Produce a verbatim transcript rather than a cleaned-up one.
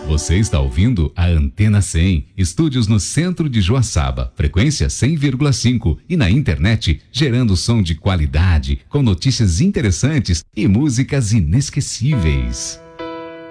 Você está ouvindo a Antena cem, estúdios no centro de Joaçaba, frequência cem vírgula cinco e na internet, gerando som de qualidade, com notícias interessantes e músicas inesquecíveis.